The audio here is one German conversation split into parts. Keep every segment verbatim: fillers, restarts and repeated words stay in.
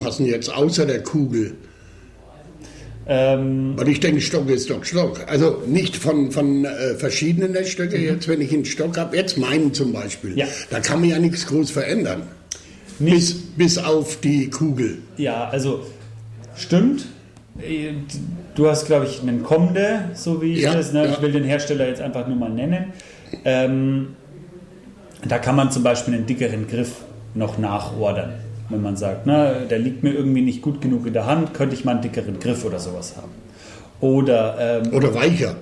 passen jetzt außer der Kugel? Ähm, Weil ich denke, Stock ist doch Stock. Also nicht von, von äh, verschiedenen der Stöcke. Mhm. Jetzt, wenn ich einen Stock habe, jetzt meinen zum Beispiel, ja. da kann man ja nichts groß verändern. Nicht, bis, bis auf die Kugel. Ja, also stimmt. Du hast, glaube ich, einen Comde, so wie ich ja, das. Ne? Ja. Ich will den Hersteller jetzt einfach nur mal nennen. Ähm, da kann man zum Beispiel einen dickeren Griff noch nachordern. Wenn man sagt, na, der liegt mir irgendwie nicht gut genug in der Hand, könnte ich mal einen dickeren Griff oder sowas haben. Oder, ähm, oder weicher.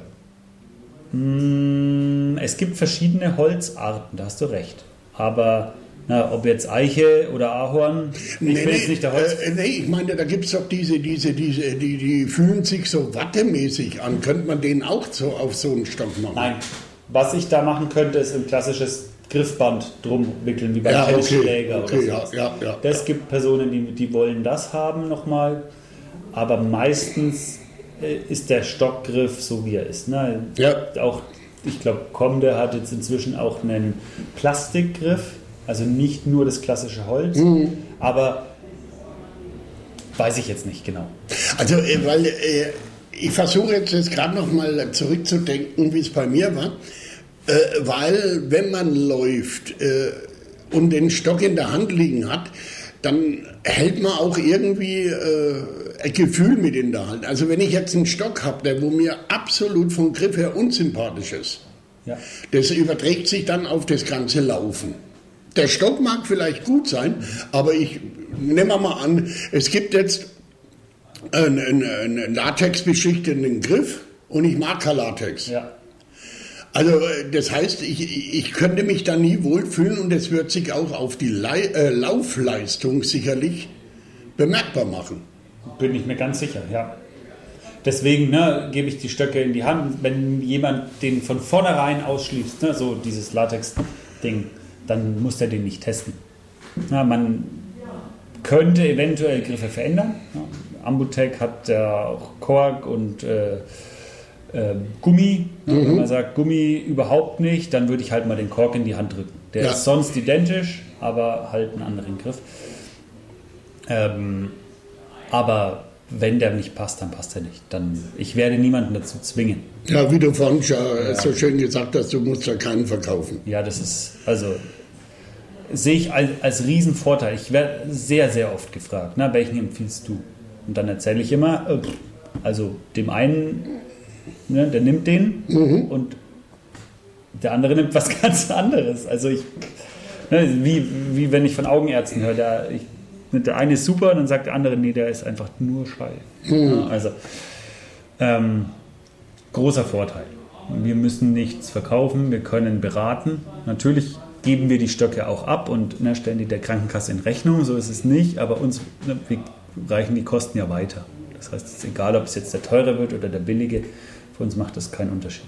Mh, es gibt verschiedene Holzarten, da hast du recht. Aber na, ob jetzt Eiche oder Ahorn, ich nee, bin nee, jetzt nicht der Holz. Äh, nee, ich meine, da gibt es doch diese, diese, diese, die, die fühlen sich so wattemäßig an. Könnte man den auch so auf so einen Stock machen? Nein. Was ich da machen könnte, ist ein klassisches Griffband drum wickeln, wie beim ja, Tennisschläger okay, okay, oder so. Ja, ja, ja. Das gibt Personen, die, die wollen das haben nochmal, aber meistens äh, ist der Stockgriff so, wie er ist. Ne? Ja. Auch, ich glaube, Comde hat jetzt inzwischen auch einen Plastikgriff, also nicht nur das klassische Holz, mhm. aber weiß ich jetzt nicht genau. Also, äh, weil äh, ich versuche jetzt, jetzt gerade noch mal zurückzudenken, wie es bei mir war. Äh, weil wenn man läuft äh, und den Stock in der Hand liegen hat, dann hält man auch irgendwie äh, ein Gefühl mit in der Hand. Also wenn ich jetzt einen Stock habe, der wo mir absolut vom Griff her unsympathisch ist, ja. das überträgt sich dann auf das ganze Laufen. Der Stock mag vielleicht gut sein, mhm. aber ich nehme mal an, es gibt jetzt einen, einen, einen latexbeschichteten Griff und ich mag kein Latex. Ja. Also das heißt, ich, ich könnte mich da nie wohlfühlen und es wird sich auch auf die Le- äh, Laufleistung sicherlich bemerkbar machen. Bin ich mir ganz sicher, ja. Deswegen ne, gebe ich die Stöcke in die Hand. Wenn jemand den von vornherein ausschließt, ne, so dieses Latex-Ding, dann muss der den nicht testen. Na, man könnte eventuell Griffe verändern. Ja. Ambutech hat ja auch Kork und äh, äh, Gummi. Mhm. Wenn man sagt Gummi überhaupt nicht, dann würde ich halt mal den Kork in die Hand drücken. Der ja. ist sonst identisch, aber halt einen anderen Griff. Ähm, aber wenn der nicht passt, dann passt er nicht. Dann, ich werde niemanden dazu zwingen. Ja, wie du vorhin schon ja. so schön gesagt hast, du musst ja keinen verkaufen. Ja, das ist, also sehe ich als, als Riesenvorteil. Ich werde sehr, sehr oft gefragt, na, welchen empfiehlst du? Und dann erzähle ich immer, äh, also dem einen, ne, der nimmt den mhm. und der andere nimmt was ganz anderes. Also ich, ne, wie, wie wenn ich von Augenärzten höre, der, ich, der eine ist super und dann sagt der andere, nee, der ist einfach nur Schall. Mhm. Ja, also ähm, großer Vorteil. Wir müssen nichts verkaufen, wir können beraten. Natürlich geben wir die Stöcke auch ab und ne, stellen die der Krankenkasse in Rechnung, so ist es nicht, aber uns ne, wir reichen die Kosten ja weiter. Das heißt, es ist egal, ob es jetzt der teure wird oder der billige, für uns macht das keinen Unterschied.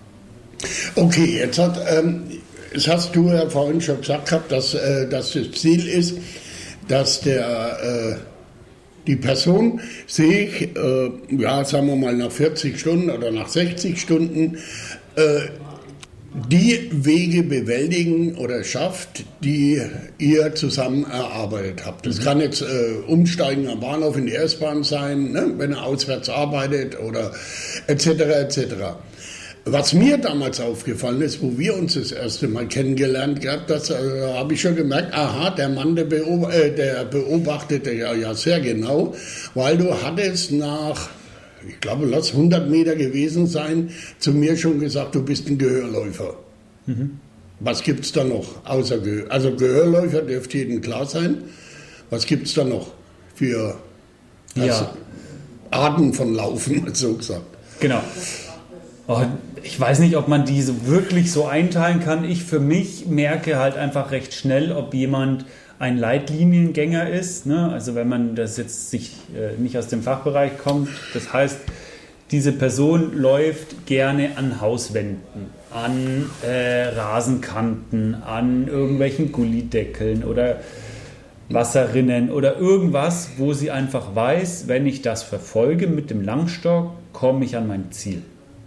Okay, jetzt hat, ähm, das hast du ja vorhin schon gesagt gehabt, dass, äh, dass das Ziel ist, dass der, äh, die Person sich, äh, ja, sagen wir mal nach vierzig Stunden oder nach sechzig Stunden, äh, die Wege bewältigen oder schafft, die ihr zusammen erarbeitet habt. Das mhm. kann jetzt äh, Umsteigen am Bahnhof in die S-Bahn sein, ne, wenn er auswärts arbeitet oder et cetera et cetera. Was mir damals aufgefallen ist, wo wir uns das erste Mal kennengelernt haben, das äh, habe ich schon gemerkt, aha, der Mann, der, beob- äh, der beobachtete ja, ja sehr genau, weil du hattest nach, ich glaube, lass hundert Meter gewesen sein, zu mir schon gesagt, du bist ein Gehörläufer. Mhm. Was gibt es da noch? Außer Gehör? Also Gehörläufer dürfte jedem klar sein. Was gibt es da noch für ja. Arten von Laufen, so gesagt? Genau. Oh, ich weiß nicht, ob man diese wirklich so einteilen kann. Ich für mich merke halt einfach recht schnell, ob jemand ein Leitliniengänger ist. Ne? Also wenn man das jetzt sich äh, nicht aus dem Fachbereich kommt. Das heißt, diese Person läuft gerne an Hauswänden, an äh, Rasenkanten, an irgendwelchen Gullideckeln oder Wasserrinnen oder irgendwas, wo sie einfach weiß, wenn ich das verfolge mit dem Langstock, komme ich an mein Ziel.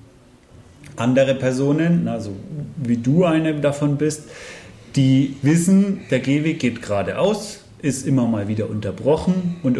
Andere Personen, also wie du eine davon bist, die wissen, der Gehweg geht geradeaus, ist immer mal wieder unterbrochen und